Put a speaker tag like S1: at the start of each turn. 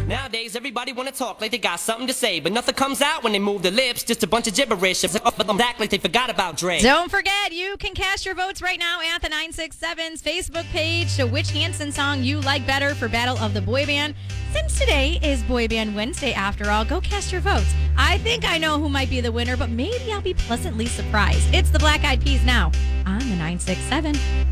S1: Nowadays, everybody wanna talk like they got something to say, but nothing comes out when they move their lips. Just a bunch of gibberish. Act like they forgot about Dre.
S2: Don't forget, you can cast your votes right now at the 967's Facebook page to which Hanson song you like better for Battle of the Boy Band. Since today is Boy Band Wednesday, after all, go cast your votes. I think I know who might be the winner, but maybe I'll be pleasantly surprised. It's the Black Eyed Peas now on the 967.